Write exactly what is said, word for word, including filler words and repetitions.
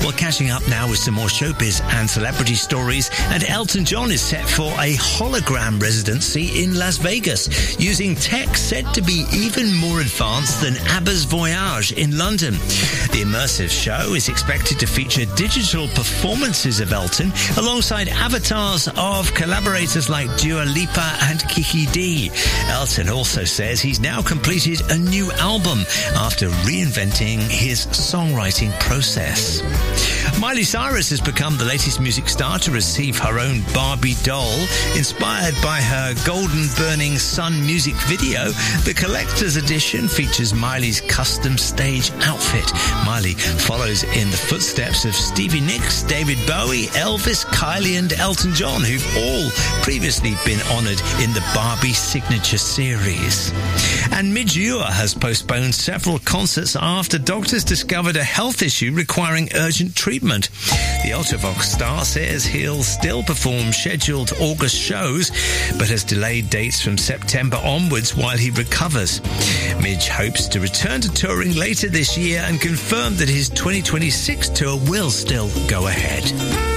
Well, catching up now with some more showbiz and celebrity stories, and Elton John is set for a hologram residency in Las Vegas, using tech said to be even more advanced than ABBA's Voyage in London. The immersive show is expected to feature digital performances of Elton alongside avatars of collaborators like Dua Lipa and Kiki D. Elton also says he's now completed a new album after reinventing his songwriting process. Miley Cyrus has become the latest music star to receive her own Barbie doll. Inspired by her Golden Burning Sun music video, the collector's edition features Miley's custom stage outfit. Miley follows in the footsteps of Stevie Nicks, David Bowie, Elvis, Kylie and Elton John, who've all previously been honoured in the Barbie signature series. And Midge Ure has postponed several concerts after doctors discovered a health issue requiring urgent treatment. The Ultravox star says he'll still perform scheduled August shows, but has delayed dates from September onwards while he recovers. Midge hopes to return to touring later this year and confirmed that his twenty twenty-six tour will still go ahead.